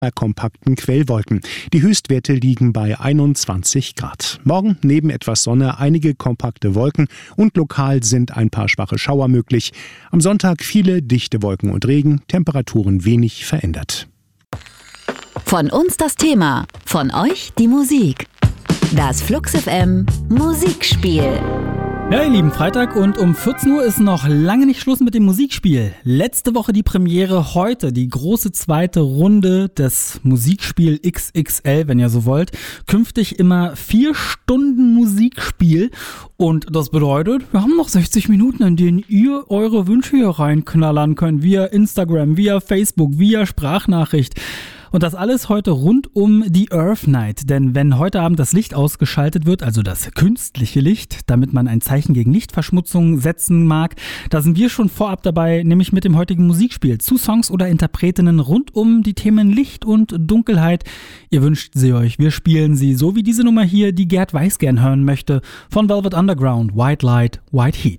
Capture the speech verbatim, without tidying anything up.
kompakten Quellwolken. Die Höchstwerte liegen bei einundzwanzig Grad. Morgen neben etwas Sonne einige kompakte Wolken und lokal sind ein paar schwache Schauer möglich. Am Sonntag viele dichte Wolken und Regen, Temperaturen wenig verändert. Von uns das Thema, von euch die Musik. Das Flux F M Musikspiel. Ja, ihr Lieben, Freitag und um vierzehn Uhr ist noch lange nicht Schluss mit dem Musikspiel. Letzte Woche die Premiere, heute die große zweite Runde des Musikspiel X X L, wenn ihr so wollt. Künftig immer vier Stunden Musikspiel und das bedeutet, wir haben noch sechzig Minuten, in denen ihr eure Wünsche hier reinknallern könnt, via Instagram, via Facebook, via Sprachnachricht. Und das alles heute rund um die Earth Night. Denn wenn heute Abend das Licht ausgeschaltet wird, also das künstliche Licht, damit man ein Zeichen gegen Lichtverschmutzung setzen mag, da sind wir schon vorab dabei, nämlich mit dem heutigen Musikspiel zu Songs oder Interpretinnen rund um die Themen Licht und Dunkelheit. Ihr wünscht sie euch, wir spielen sie, so wie diese Nummer hier, die Gerd Weiß gern hören möchte, von Velvet Underground, White Light, White Heat.